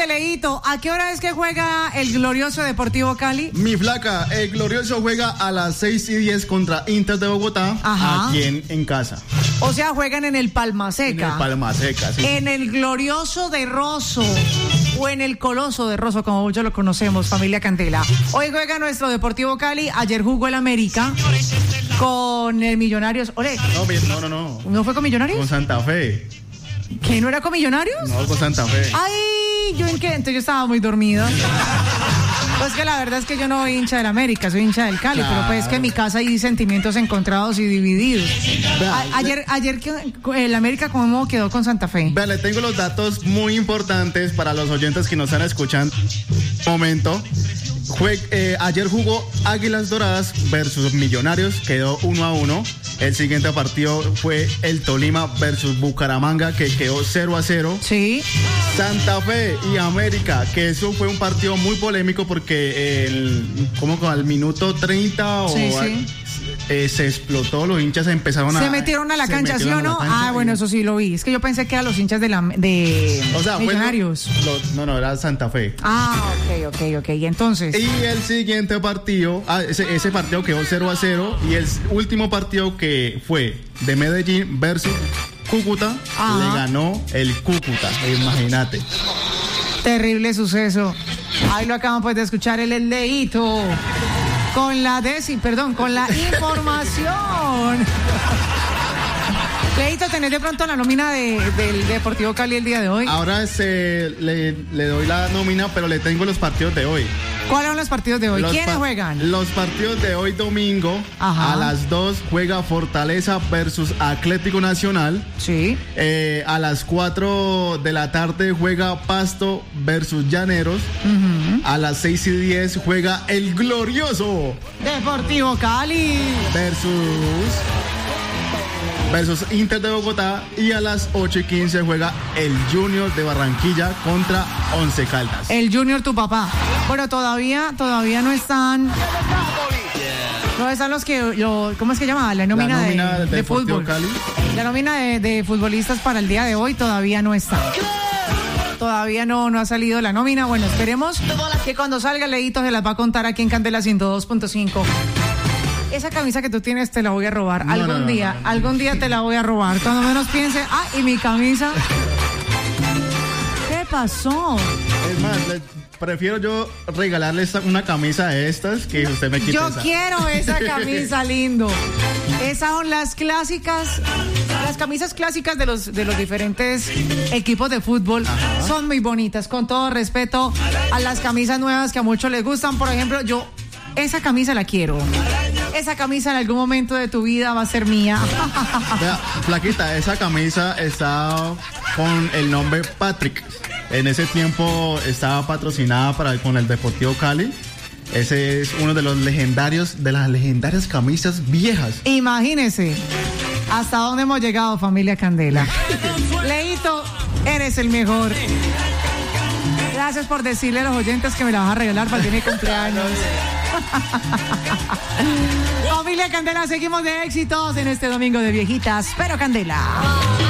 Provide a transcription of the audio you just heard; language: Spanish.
Entonces, Leito, ¿a qué hora es que juega el glorioso Deportivo Cali? Mi flaca, el glorioso juega a las 6:10 contra Inter de Bogotá, aquí en casa. O sea, juegan en el Palma Seca. En el Palma Seca, sí. En el glorioso de Rosso. O en el Coloso de Rosso, como muchos lo conocemos, familia Candela. Hoy juega nuestro Deportivo Cali. Ayer jugó el América con el Millonarios. Ole. No. ¿No fue con Millonarios? Con Santa Fe. ¿Que no era con Millonarios? No, con Santa Fe. Ay, ¿yo en qué? Entonces yo estaba muy dormida. Pues que la verdad es que yo no soy hincha del América, soy hincha del Cali, claro. Pero pues que en mi casa hay sentimientos encontrados y divididos. Ayer el América, ¿cómo quedó con Santa Fe? Vea, le tengo los datos muy importantes para los oyentes que nos están escuchando. Momento. Ayer jugó Águilas Doradas versus Millonarios, quedó 1-1. El siguiente partido fue el Tolima versus Bucaramanga, que quedó 0-0. Sí. Santa Fe y América, que eso fue un partido muy polémico porque como al minuto 30 se explotó, los hinchas empezaron se metieron a la cancha, ¿sí o no? Bueno, eso sí lo vi. Es que yo pensé que eran los hinchas de Millonarios. No, era Santa Fe. Ok. ¿Y entonces? Y el siguiente partido, ese partido quedó 0-0. Y el último partido que fue de Medellín versus Cúcuta, le ganó el Cúcuta, imagínate. Terrible suceso. Ahí lo acabamos pues de escuchar el Leito. Con la información. Leito, ¿tenés de pronto la nómina del Deportivo Cali el día de hoy? Ahora le doy la nómina, pero le tengo los partidos de hoy. ¿Cuáles son los partidos de hoy? ¿Quiénes juegan? Los partidos de hoy domingo, a las 2 juega Fortaleza versus Atlético Nacional. Sí. A las 4 de la tarde juega Pasto versus Llaneros. A las 6:10 juega el glorioso Deportivo Cali versus Inter de Bogotá, y a las 8:15 juega el Junior de Barranquilla contra Once Caldas. El Junior, tu papá. Bueno, todavía no están. No están los que ¿cómo es que llama? La nómina de fútbol. Cali. La nómina de futbolistas para el día de hoy todavía no está. Todavía no ha salido la nómina. Bueno, esperemos que cuando salga Leito se las va a contar aquí en Candela 102.5. Esa camisa que tú tienes te la voy a robar. Algún día te la voy a robar. Cuando menos piense, ¿y mi camisa? ¿Qué pasó? Es más, prefiero yo regalarle una camisa de estas que usted me quite. Yo quiero esa camisa, lindo. Esas son las clásicas, las camisas clásicas de los diferentes equipos de fútbol. Son muy bonitas, con todo respeto a las camisas nuevas que a muchos les gustan. Por ejemplo, esa camisa la quiero. Esa camisa en algún momento de tu vida va a ser mía. Vea, flaquita, esa camisa está con el nombre Patrick. En ese tiempo estaba patrocinada con el Deportivo Cali. Ese es uno de las legendarias camisas viejas. Imagínese hasta dónde hemos llegado, familia Candela. Leito, eres el mejor. Gracias por decirle a los oyentes que me la vas a regalar para el día de mi cumpleaños. Familia Candela, seguimos de éxitos en este domingo de viejitas, pero Candela.